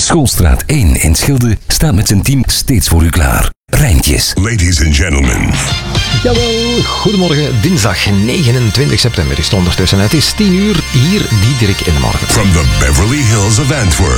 Schoolstraat 1 in Schilde staat met zijn team steeds voor u klaar. Rijntjes. Ladies and gentlemen. Jawel, goedemorgen. Dinsdag 29 september is het ondertussen. Het is 10 uur, hier Diederik in de morgen. From the Beverly Hills of Antwerp.